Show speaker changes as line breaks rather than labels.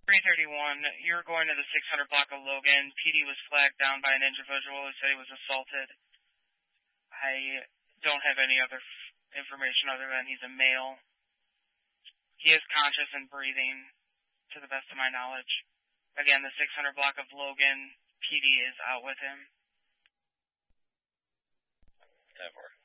331, you're going to the 600 block of Logan. PD was flagged down by an individual who said he was assaulted. I don't have any other information other than he's a male. He is conscious and breathing, to the best of my knowledge. Again, the 600 block of Logan, PD is out with him.
10-4.